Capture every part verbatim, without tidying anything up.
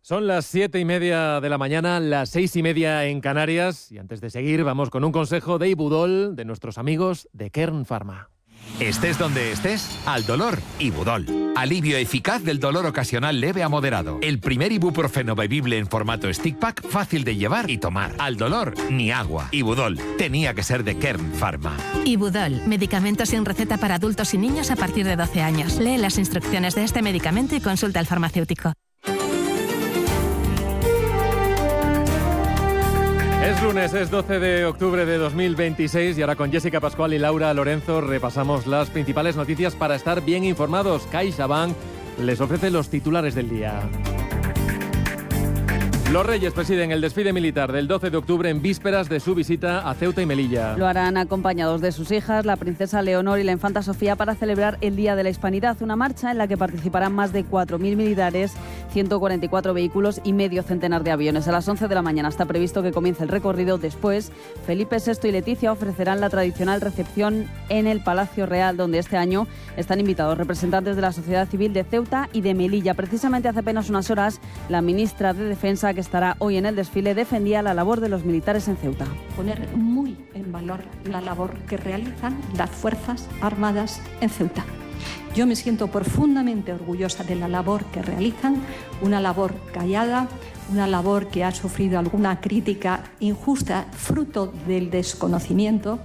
Son las siete y media de la mañana, las seis y media en Canarias. Y antes de seguir, vamos con un consejo de Ibudol, de nuestros amigos de Kern Pharma. Estés donde estés, al dolor, Ibudol. Alivio eficaz del dolor ocasional leve a moderado. El primer ibuprofeno bebible en formato stick pack, fácil de llevar y tomar. Al dolor, ni agua. Ibudol, tenía que ser de Kern Pharma. Ibudol, medicamento sin receta para adultos y niños a partir de doce años. Lee las instrucciones de este medicamento y consulta al farmacéutico. Es lunes, es doce de octubre de dos mil veintiséis y ahora con Jessica Pascual y Laura Lorenzo repasamos las principales noticias para estar bien informados. CaixaBank les ofrece los titulares del día. Los Reyes presiden el desfile militar del doce de octubre en vísperas de su visita a Ceuta y Melilla. Lo harán acompañados de sus hijas, la princesa Leonor y la infanta Sofía, para celebrar el Día de la Hispanidad, una marcha en la que participarán más de cuatro mil militares, ciento cuarenta y cuatro vehículos y medio centenar de aviones. A las once de la mañana está previsto que comience el recorrido. Después, Felipe sexto y Leticia ofrecerán la tradicional recepción en el Palacio Real, donde este año están invitados representantes de la sociedad civil de Ceuta y de Melilla. Precisamente hace apenas unas horas, la ministra de Defensa, que estará hoy en el desfile, defendía la labor de los militares en Ceuta. Poner muy en valor la labor que realizan las Fuerzas Armadas en Ceuta. Yo me siento profundamente orgullosa de la labor que realizan, una labor callada, una labor que ha sufrido alguna crítica injusta, fruto del desconocimiento.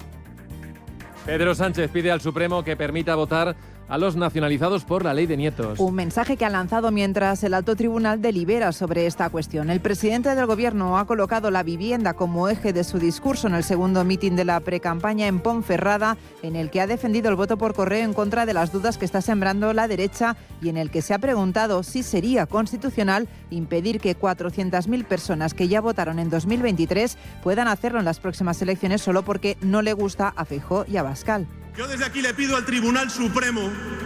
Pedro Sánchez pide al Supremo que permita votar a los nacionalizados por la ley de nietos. Un mensaje que ha lanzado mientras el alto tribunal delibera sobre esta cuestión. El presidente del gobierno ha colocado la vivienda como eje de su discurso en el segundo mitin de la precampaña en Ponferrada, en el que ha defendido el voto por correo en contra de las dudas que está sembrando la derecha y en el que se ha preguntado si sería constitucional impedir que cuatrocientas mil personas que ya votaron en dos mil veintitrés puedan hacerlo en las próximas elecciones solo porque no le gusta a Feijóo y a Abascal. Yo desde aquí le pido al Tribunal Supremo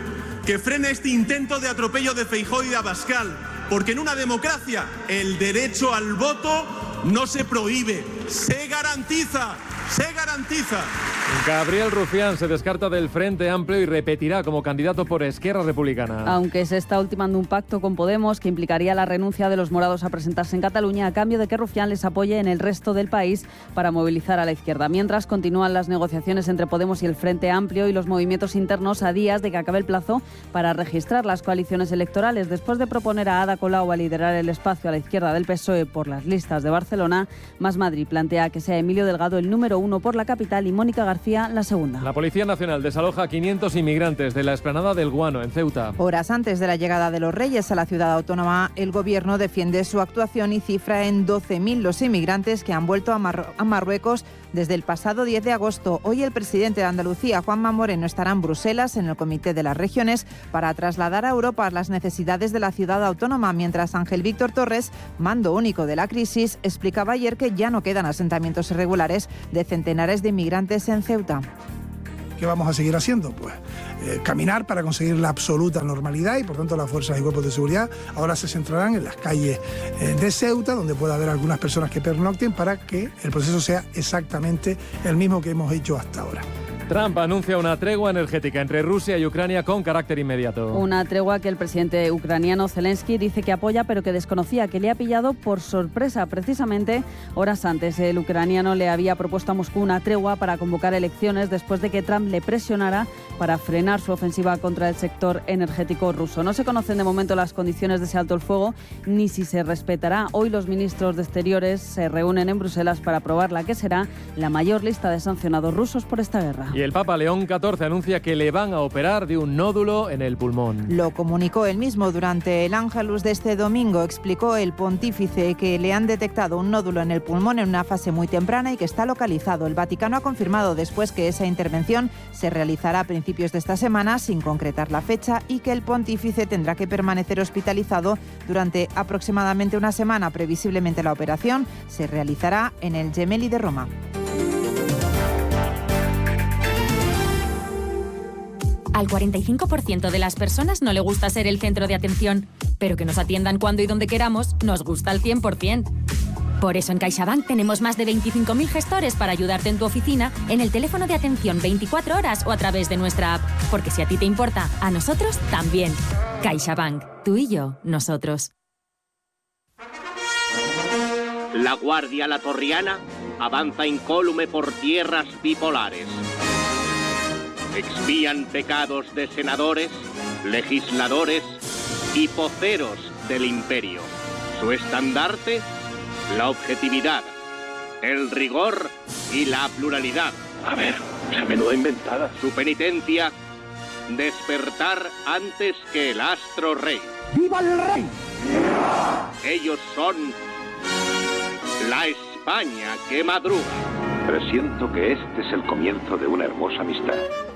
que frene este intento de atropello de Feijóo y de Abascal, porque en una democracia el derecho al voto no se prohíbe, se garantiza, se garantiza. Gabriel Rufián se descarta del Frente Amplio y repetirá como candidato por Esquerra Republicana. Aunque se está ultimando un pacto con Podemos que implicaría la renuncia de los morados a presentarse en Cataluña a cambio de que Rufián les apoye en el resto del país para movilizar a la izquierda. Mientras continúan las negociaciones entre Podemos y el Frente Amplio y los movimientos internos a días de que acabe el plazo para registrar las coaliciones electorales. Después de proponer a Ada Colau a liderar el espacio a la izquierda del P S O E por las listas de Barcelona, Más Madrid plantea que sea Emilio Delgado el número uno por la capital y Mónica García la segunda. La Policía Nacional desaloja a quinientos inmigrantes de la explanada del Guano, en Ceuta. Horas antes de la llegada de los Reyes a la ciudad autónoma, el gobierno defiende su actuación y cifra en doce mil los inmigrantes que han vuelto a, Mar- a Marruecos desde el pasado diez de agosto. Hoy el presidente de Andalucía, Juanma Moreno, estará en Bruselas, en el Comité de las Regiones, para trasladar a Europa las necesidades de la ciudad autónoma, mientras Ángel Víctor Torres, mando único de la crisis, explicaba ayer que ya no quedan asentamientos irregulares de centenares de inmigrantes en Ceuta. ¿Qué vamos a seguir haciendo? Pues eh, caminar para conseguir la absoluta normalidad y por tanto las fuerzas y cuerpos de seguridad ahora se centrarán en las calles eh, de Ceuta, donde pueda haber algunas personas que pernocten para que el proceso sea exactamente el mismo que hemos hecho hasta ahora. Trump anuncia una tregua energética entre Rusia y Ucrania con carácter inmediato. Una tregua que el presidente ucraniano Zelensky dice que apoya, pero que desconocía, que le ha pillado por sorpresa. Precisamente horas antes, el ucraniano le había propuesto a Moscú una tregua para convocar elecciones después de que Trump le presionara para frenar su ofensiva contra el sector energético ruso. No se conocen de momento las condiciones de ese alto el fuego ni si se respetará. Hoy los ministros de Exteriores se reúnen en Bruselas para aprobar la que será la mayor lista de sancionados rusos por esta guerra. Y el Papa León catorce anuncia que le van a operar de un nódulo en el pulmón. Lo comunicó él mismo durante el Ángelus de este domingo. Explicó el pontífice que le han detectado un nódulo en el pulmón en una fase muy temprana y que está localizado. El Vaticano ha confirmado después que esa intervención se realizará a principios de esta semana, sin concretar la fecha, y que el pontífice tendrá que permanecer hospitalizado durante aproximadamente una semana. Previsiblemente la operación se realizará en el Gemelli de Roma. Al cuarenta y cinco por ciento de las personas no le gusta ser el centro de atención, pero que nos atiendan cuando y donde queramos nos gusta al cien por ciento. Por eso en CaixaBank tenemos más de veinticinco mil gestores para ayudarte en tu oficina, en el teléfono de atención veinticuatro horas o a través de nuestra app. Porque si a ti te importa, a nosotros también. CaixaBank. Tú y yo, nosotros. La Guardia Latorriana avanza incólume por tierras bipolares. Expían pecados de senadores, legisladores y poceros del imperio. Su estandarte, la objetividad, el rigor y la pluralidad. A ver, se menuda inventada. Su penitencia, despertar antes que el astro rey. ¡Viva el rey! Ellos son la España que madruga. Presiento que este es el comienzo de una hermosa amistad.